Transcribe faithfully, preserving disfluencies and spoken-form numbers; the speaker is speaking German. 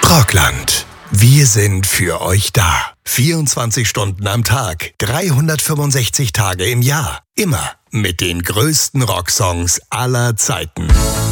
Rockland. Wir sind für euch da. vierundzwanzig Stunden am Tag, dreihundertfünfundsechzig Tage im Jahr. Immer mit den größten Rocksongs aller Zeiten.